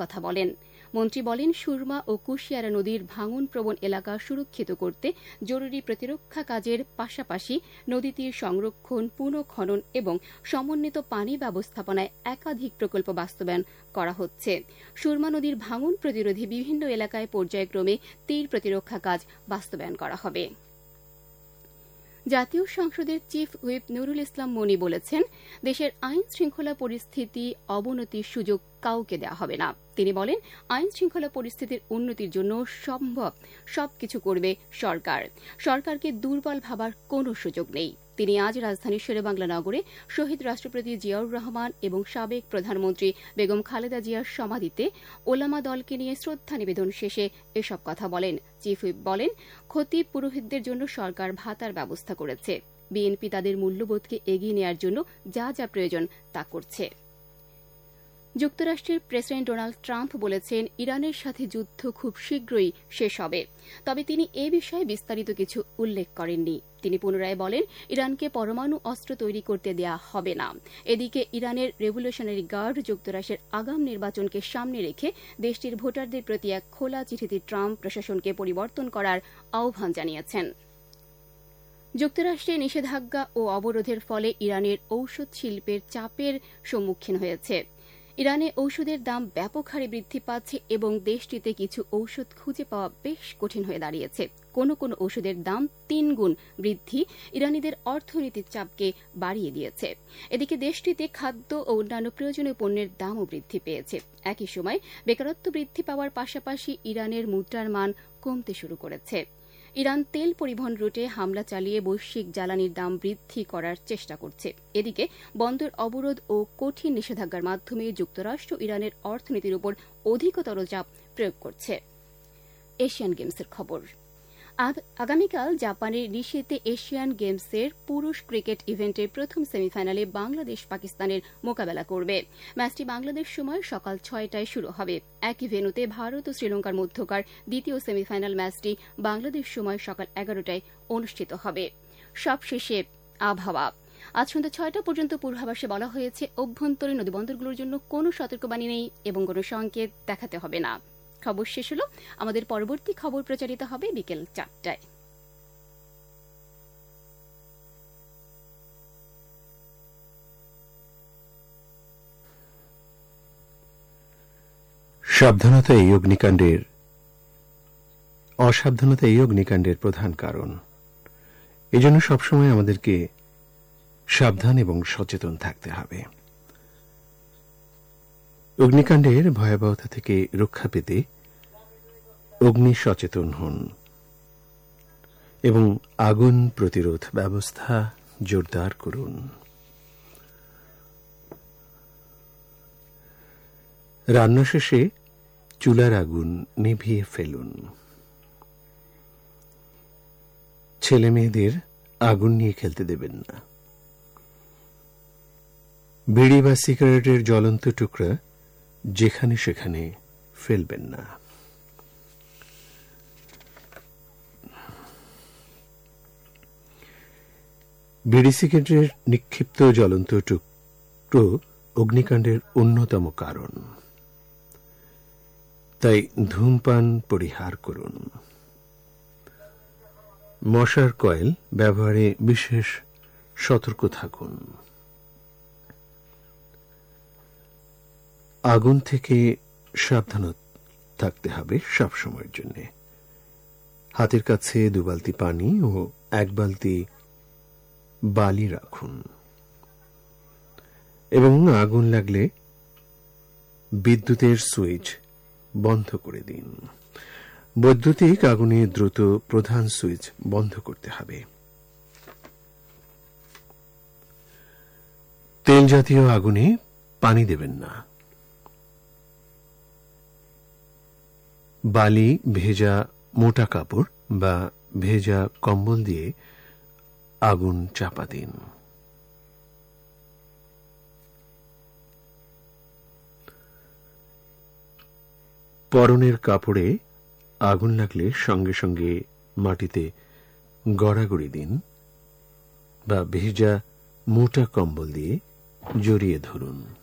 কথা বলেন। মন্ত্রী বলেন, সুরমা ও কুশিয়ারা নদীর ভাঙনপ্রবণ এলাকা সুরক্ষিত করতে জরুরি প্রতিরক্ষা কাজের পাশাপাশি নদী তীর সংরক্ষণ, পুনঃখনন এবং সমন্বিত পানি ব্যবস্থাপনায় একাধিক প্রকল্প বাস্তবায়ন করা হচ্ছে। সুরমা নদীর ভাঙন প্রতিরোধে বিভিন্ন এলাকায় পর্যায়ক্রমে তীর প্রতিরক্ষা কাজ বাস্তবায়ন করা হবে। জাতীয় সংসদের চিফ হুইপ নুরুল ইসলাম মনি বলেছেন, দেশের আইন শৃঙ্খলা পরিস্থিতি অবনতির সুযোগ কাউকে দেওয়া হবে না। তিনি বলেন, আইন শৃঙ্খলা পরিস্থিতির উন্নতির জন্য সম্ভব সবকিছু করবে সরকার। সরকারকে দুর্বল ভাবার কোনো সুযোগ নেই। তিনি আজ রাজধানীর শেরেবাংলা নগরে শহীদ রাষ্ট্রপতি জিয়াউর রহমান এবং সাবেক প্রধানমন্ত্রী বেগম খালেদা জিয়ার সমাধিতে ওলামা দলকে নিয়ে শ্রদ্ধা নিবেদন শেষে এসব কথা বলেন। চিফ হুইপ বলেন, খতিব পুরোহিতদের জন্য সরকার ভাতার ব্যবস্থা করেছে। বিএনপি তাদের মূল্যবোধকে এগিয়ে নেওয়ার জন্য যা যা প্রয়োজন তা করছে। যুক্তরাষ্ট্রের প্রেসিডেন্ট ডোনাল্ড ট্রাম্প বলেছেন, ইরানের সাথে যুদ্ধ খুব শীঘ্রই শেষ হবে। তবে তিনি এ বিষয়ে বিস্তারিত কিছু উল্লেখ করেননি। তিনি পুনরায় বলেন, ইরানকে পরমাণু অস্ত্র তৈরি করতে দেয়া হবে না। এদিকে ইরানের রেভলিউশনারি গার্ড যুক্তরাষ্ট্রের আগাম নির্বাচনকে সামনে রেখে দেশটির ভোটারদের প্রতি এক খোলা চিঠিতে ট্রাম্প প্রশাসনকে পরিবর্তন করার আহ্বান জানিয়েছেন। যুক্তরাষ্ট্রের নিষেধাজ্ঞা ও অবরোধের ফলে ইরানের ঔষধ শিল্পের চাপের সম্মুখীন হয়েছে। ইরানে ঔষধের দাম ব্যাপক হারে বৃদ্ধি পাচ্ছে এবং দেশটিতে কিছু ঔষধ খুঁজে পাওয়া বেশ কঠিন হয়ে দাঁড়িয়েছে। কোনো কোনো ঔষধের দাম 3 গুণ বৃদ্ধি ইরানিদের অর্থনৈতিক চাপকে বাড়িয়ে দিয়েছে। এদিকে দেশটিতে খাদ্য ও অন্যান্য প্রয়োজনীয় পণ্যের দামও বৃদ্ধি পেয়েছে। একই সময় বেকারত্ব বৃদ্ধি পাওয়ার পাশাপাশি ইরানের মুদ্রার মান কমতে শুরু করেছে। ইরান তেল পরিবহন রুটে হামলা চালিয়ে বৈশ্বিক জ্বালানির দাম বৃদ্ধি করার চেষ্টা করছে। এদিকে বন্দর অবরোধ ও কঠিন নিষেধাজ্ঞার মাধ্যমে যুক্তরাষ্ট্র ইরানের অর্থনীতির উপর অধিকতর চাপ প্রয়োগ করছে। এশিয়ান গেমসের খবর। আগামীকাল জাপানের নিশিতে এশিয়ান গেমসের পুরুষ ক্রিকেট ইভেন্টের প্রথম সেমিফাইনালে বাংলাদেশ পাকিস্তানের মোকাবেলা করবে। ম্যাচটি বাংলাদেশ সময় সকাল 6টায় শুরু হবে। একই ভেন্যুতে ভারত ও শ্রীলঙ্কার মধ্যকার দ্বিতীয় সেমিফাইনাল ম্যাচটি বাংলাদেশ সময় সকাল 11টায় অনুষ্ঠিত হবে। সবশেষে আবহাওয়া। আজ সন্ধ্যা 6টা পর্যন্ত পূর্বাভাসে বলা হয়েছে, অভ্যন্তরীণ নদীবন্দরগুলোর জন্য কোনো সতর্কবাণী নেই এবং কোনো সংকেত দেখাতে হবে না। খবর শেষ হল। আমাদের পরবর্তী খবর প্রচারিত হবে বিকেল 4টায়। অসাবধানতা এই অগ্নিকাণ্ডের প্রধান কারণ। এজন্য সবসময় আমাদেরকে সাবধান এবং সচেতন থাকতে হবে। অগ্নিকাণ্ডের ভয়াবহতা থেকে রক্ষা পেতে অগ্নি সচেতন হন এবং আগুন প্রতিরোধ ব্যবস্থা জোরদার করুন। রান্না শেষে চুলার আগুন নিভিয়ে ফেলুন। ছেলে মেয়েদের আগুন নিয়ে খেলতে দেবেন না। বিড়ি বা সিগারেটের জ্বলন্ত টুকরা যেখানে সেখানে ফেলবেন না। বিড়ি সিগারেটের নিক্ষিপ্ত জ্বলন্ত টুকরো অগ্নিকাণ্ডের অন্যতম কারণ। তাই ধূমপান পরিহার করুন। মশার কয়েল ব্যবহারে বিশেষ সতর্ক থাকুন। আগুন থেকে সাবধান থাকতে হবে সব সময়ের জন্য। হাতের কাছে 2 বালতি পানি ও 1 বালতি বালি রাখুন এবং আগুন লাগলে বিদ্যুতের সুইচ বন্ধ করে দিন। বৈদ্যুতিক আগুনে দ্রুত প্রধান সুইচ বন্ধ করতে হবে। তেল জাতীয় আগুনে পানি দেবেন না। বালি ভেজা মোটা কাপড় বা ভেজা কম্বল দিয়ে আগুন চাপা দিন। পরনের কাপড়ে আগুন লাগলে সঙ্গে সঙ্গে মাটিতে গড়াগড়ি দিন বা ভেজা মোটা কম্বল দিয়ে জড়িয়ে ধরুন।